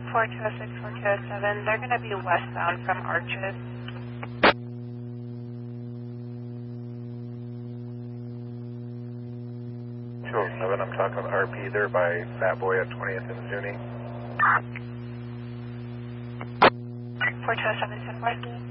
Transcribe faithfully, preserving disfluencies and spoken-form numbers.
four two oh six, four two oh seven, they're going to be westbound from Arches. two oh seven, I'm talking with R P there by Fat Boy at twentieth and Zuni. four two oh seven, ten four.